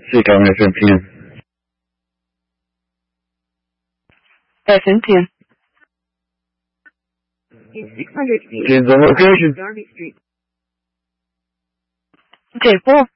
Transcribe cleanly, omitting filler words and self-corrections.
Seacom FM10. FM10. In 600 feet. Change the location. Darby Street. J4.